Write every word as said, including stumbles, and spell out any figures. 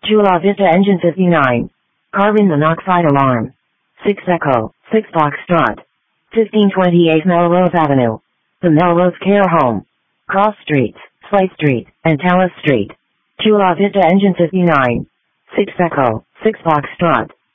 Chula Vista Engine fifty-nine. Carvin monoxide alarm. six Echo, six Foxtrot. fifteen twenty-eight Melrose Avenue. The Melrose Care Home. Cross Streets, Slate Street, and Tallis Street. Chula Vista Engine fifty-nine. six Echo, six Foxtrot.